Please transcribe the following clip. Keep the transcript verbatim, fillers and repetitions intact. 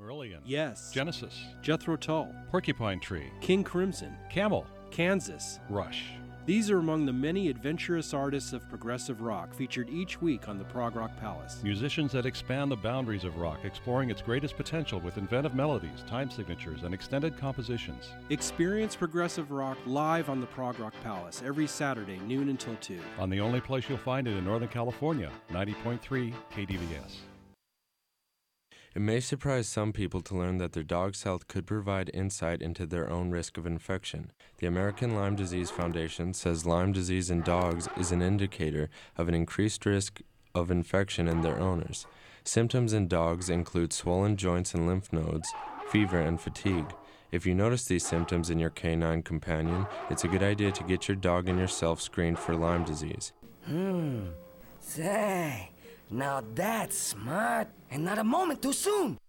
Marillion. Yes. Genesis. Jethro Tull. Porcupine Tree. King Crimson. Camel. Kansas. Rush. These are among the many adventurous artists of progressive rock featured each week on the Prog Rock Palace. Musicians that expand the boundaries of rock, exploring its greatest potential with inventive melodies, time signatures, and extended compositions. Experience progressive rock live on the Prog Rock Palace every Saturday, noon until two. On the only place you'll find it in Northern California, ninety point three K D V S. It may surprise some people to learn that their dog's health could provide insight into their own risk of infection. The American Lyme Disease Foundation says Lyme disease in dogs is an indicator of an increased risk of infection in their owners. Symptoms in dogs include swollen joints and lymph nodes, fever, and fatigue. If you notice these symptoms in your canine companion, it's a good idea to get your dog and yourself screened for Lyme disease. Hmm. Say, now that's smart, and not a moment too soon.